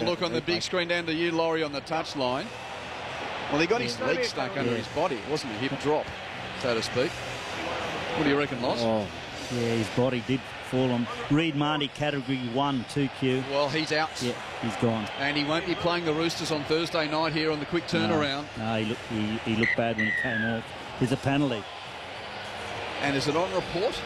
a look on the big screen down to you, Laurie, on the touchline. Well, he got his leg stuck under his body. It wasn't a hip drop, so to speak. What do you reckon, Loss? Oh, yeah, his body did fall on. Reed Marty, Category 1, 2Q. Well, he's out. Yeah, he's gone. And he won't be playing the Roosters on Thursday night here on the quick turnaround. No, he looked bad when he came off. There's a penalty. And is it on report?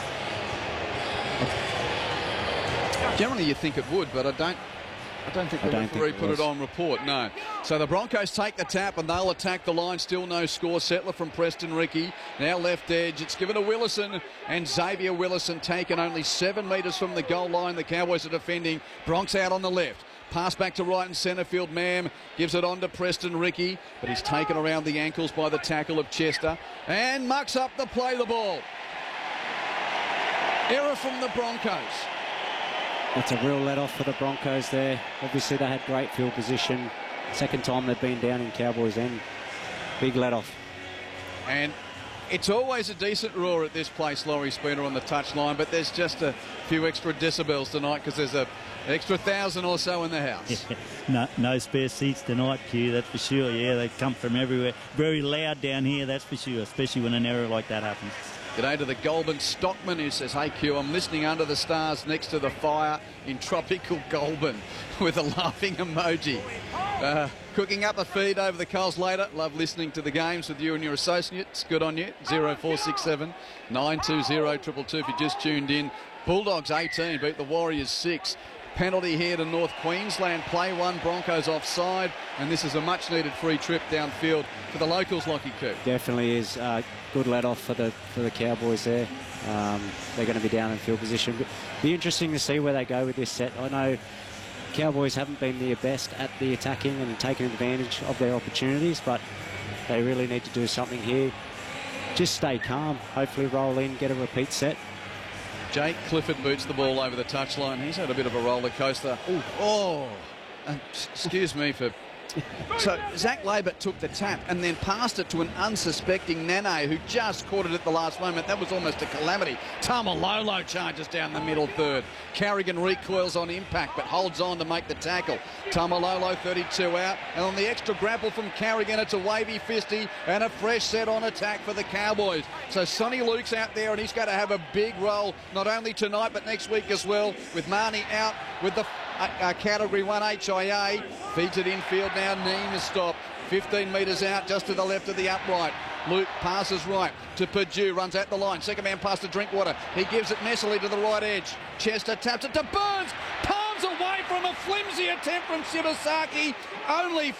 Generally, you think it would, but I don't think the referee put it on report, no. So the Broncos take the tap and they'll attack the line. Still no score. Settler from Preston Ricky. Now left edge. It's given to Willison, and Xavier Willison taken only 7 metres from the goal line. The Cowboys are defending. Bronx out on the left. Pass back to right and centre field. Mam gives it on to Preston Ricky, but he's taken around the ankles by the tackle of Chester and mucks up the play the ball. Error from the Broncos. That's a real let-off for the Broncos there. Obviously, they had great field position. Second time they've been down in Cowboys' end. Big let-off. And it's always a decent roar at this place, Laurie Spooner, on the touchline, but there's just a few extra decibels tonight because there's an extra 1,000 or so in the house. Yeah. No spare seats tonight, Q, that's for sure. Yeah, they come from everywhere. Very loud down here, that's for sure, especially when an error like that happens. G'day to the Goulburn Stockman who says, hey Q, I'm listening under the stars next to the fire in tropical Goulburn with a laughing emoji. Cooking up a feed over the coals later. Love listening to the games with you and your associates. Good on you. 0467 920 222 if you just tuned in. Bulldogs 18 beat the Warriors 6. Penalty here to North Queensland. Play one, Broncos offside, and this is a much-needed free trip downfield for the locals, Lockie Coop. Definitely is a good let-off for the Cowboys there. They're going to be down in field position. But be interesting to see where they go with this set. I know Cowboys haven't been their best at the attacking and taking advantage of their opportunities, but they really need to do something here. Just stay calm. Hopefully roll in, get a repeat set. Jake Clifford boots the ball over the touchline. He's had a bit of a roller coaster. Excuse me for... So Zach Labert took the tap and then passed it to an unsuspecting Nane who just caught it at the last moment. That was almost a calamity. Tamalolo charges down the middle third. Carrigan recoils on impact but holds on to make the tackle. Tamalolo 32 out, and on the extra grapple from Carrigan it's a wavy fisty and a fresh set on attack for the Cowboys. So Sonny Luke's out there and he's going to have a big role not only tonight but next week as well, with Marnie out with the Category 1 HIA. Feeds it infield now. Neem is stopped. 15 metres out just to the left of the upright. Luke passes right to Purdue, runs at the line. Second man pass to Drinkwater. He gives it messily to the right edge. Chester taps it to Burns. Palms away from a flimsy attempt from Shibasaki. Only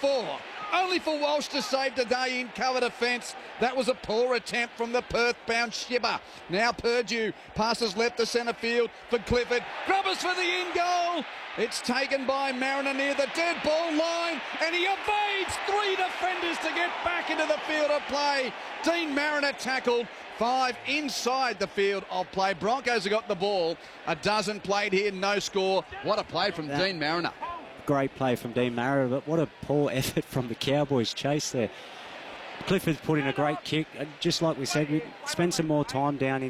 for Walsh to save today in cover defence. That was a poor attempt from the Perth-bound Shibba. Now Purdue passes left to centre field for Clifford. Grubbers for the in goal. It's taken by Mariner near the dead ball line, and he evades 3 defenders to get back into the field of play. Dean Mariner tackled. 5 inside the field of play. Broncos have got the ball. A dozen played here, no score. What a play from Dean Mariner. Great play from Dean Mariner, but what a poor effort from the Cowboys chase there. Clifford's put in a great kick. Just like we said, we spend some more time down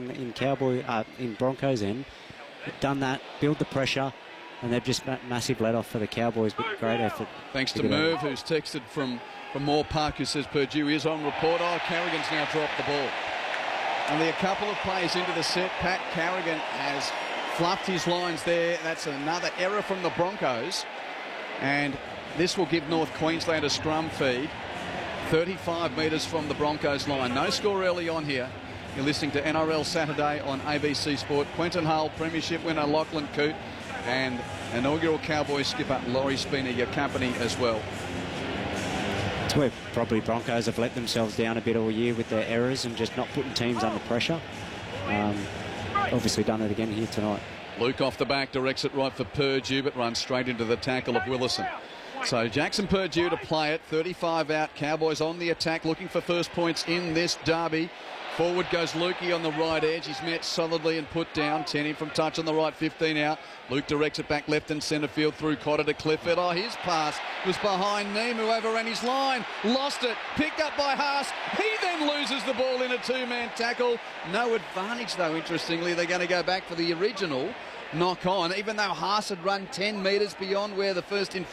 in Broncos end. Done that, build the pressure, and they've just massive let off for the Cowboys, but great effort. Thanks to Merv, who's texted from Moore Park, who says Purdue is on report. Oh, Carrigan's now dropped the ball. Only a couple of plays into the set. Pat Carrigan has fluffed his lines there. That's another error from the Broncos. And this will give North Queensland a scrum feed. 35 metres from the Broncos line. No score early on here. You're listening to NRL Saturday on ABC Sport. Quentin Hull, Premiership winner Lachlan Coote, and inaugural Cowboys skipper Laurie Spooner, your company as well. It's where probably Broncos have let themselves down a bit all year with their errors and just not putting teams under pressure. Obviously done it again here tonight. Luke off the back directs it right for Purdue, but runs straight into the tackle of Willison. So Jackson Purdue to play it. 35 out. Cowboys on the attack, looking for first points in this derby. Forward goes Lukey on the right edge. He's met solidly and put down. 10 in from touch on the right, 15 out. Luke directs it back left and centre field through Cotter to Clifford. Oh, his pass was behind Neem, who overran his line. Lost it. Picked up by Haas. He then loses the ball in a two-man tackle. No advantage, though, interestingly. They're going to go back for the original knock on, even though Haas had run 10 metres beyond where the first